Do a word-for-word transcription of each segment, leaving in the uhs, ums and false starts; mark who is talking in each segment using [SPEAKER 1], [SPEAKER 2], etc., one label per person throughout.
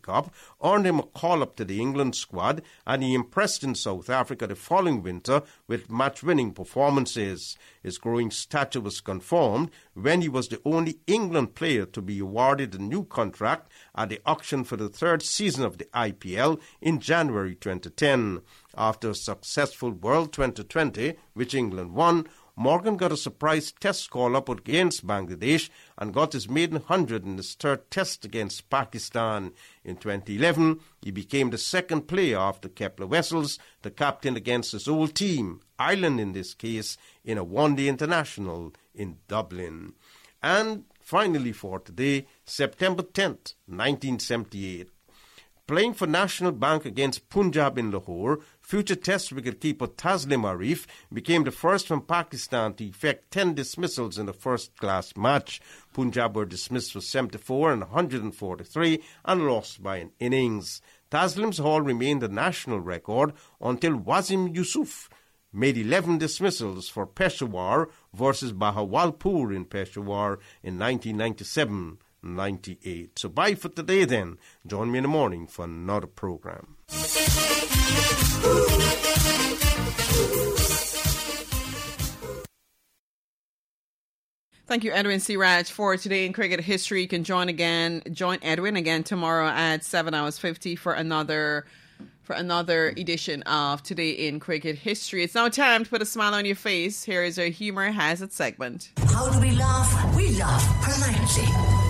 [SPEAKER 1] Cup earned him a call-up to the England squad, and he impressed in South Africa the following winter with match-winning performances. His growing stature was confirmed when he was the only England player to be awarded a new contract at the auction for the third season of the I P L in January twenty ten. After a successful World twenty twenty, which England won, Morgan got a surprise test call-up against Bangladesh and got his maiden hundred in his third test against Pakistan. In twenty eleven, he became the second player after Kepler Wessels to captain against his old team, Ireland in this case, in a one-day international in Dublin. And finally for today, September tenth, nineteen seventy-eight. Playing for National Bank against Punjab in Lahore, future Test wicketkeeper Taslim Arif became the first from Pakistan to effect ten dismissals in a first-class match. Punjab were dismissed for seventy-four and one hundred forty-three and lost by an innings. Taslim's haul remained the national record until Wasim Yusuf made eleven dismissals for Peshawar versus Bahawalpur in Peshawar in nineteen ninety-seven ninety-eight. So bye for today then. Join me in the morning for another program.
[SPEAKER 2] Thank you, Edwin C. Raj, for Today in Cricket History. You can join again, join Edwin again tomorrow at seven hours fifty for another for another edition of Today in Cricket History. It's now time to put a smile on your face. Here is our Humor Has It segment.
[SPEAKER 3] How do we laugh? We laugh politely.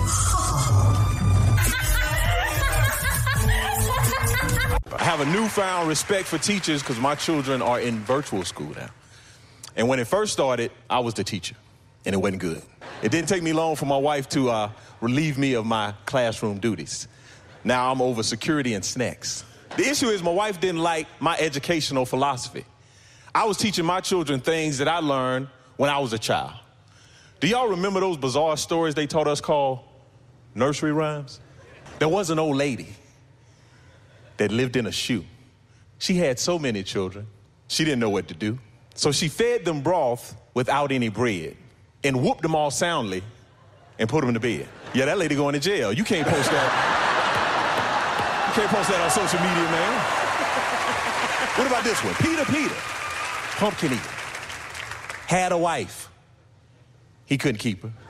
[SPEAKER 4] I have a newfound respect for teachers because my children are in virtual school now. And when it first started, I was the teacher, and it wasn't good. It didn't take me long for my wife to uh, relieve me of my classroom duties. Now I'm over security and snacks. The issue is my wife didn't like my educational philosophy. I was teaching my children things that I learned when I was a child. Do y'all remember those bizarre stories they taught us called nursery rhymes? There was an old lady that lived in a shoe. She had so many children, she didn't know what to do. So she fed them broth without any bread and whooped them all soundly and put them to bed. Yeah, that lady going to jail. You can't post that. You can't post that on social media, man. What about this one? Peter Peter, pumpkin eater, had a wife. He couldn't keep her.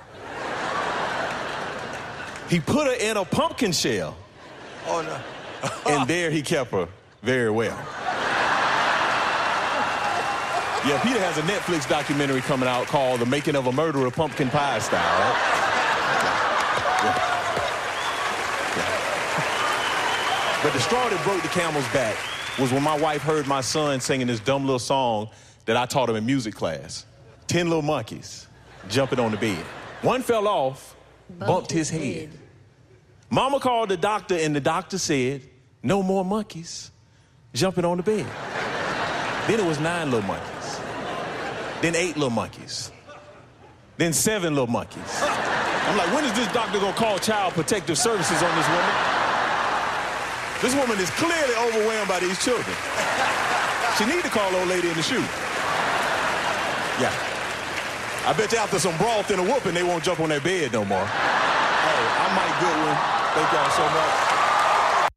[SPEAKER 4] He put her in a pumpkin shell.
[SPEAKER 5] Oh, no.
[SPEAKER 4] And there he kept her very well. Yeah, Peter has a Netflix documentary coming out called The Making of a Murderer Pumpkin Pie Style. Right? Yeah. Yeah. But the straw that broke the camel's back was when my wife heard my son singing this dumb little song that I taught him in music class. Ten little monkeys jumping on the bed. One fell off, bumped, bumped his head. head. Mama called the doctor, and the doctor said, no more monkeys jumping on the bed. Then it was nine little monkeys. Then eight little monkeys. Then seven little monkeys. I'm like, when is this doctor gonna call Child Protective Services on this woman? This woman is clearly overwhelmed by these children. She need to call old lady in the shoe. Yeah. I bet you after some broth and a whooping, they won't jump on their bed no more. Hey, I'm Mike Goodwin. Thank y'all so much.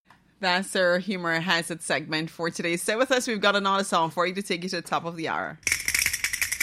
[SPEAKER 2] That's our Humor Has It segment for today. Stay with us. We've got another song for you to take you to the top of the hour.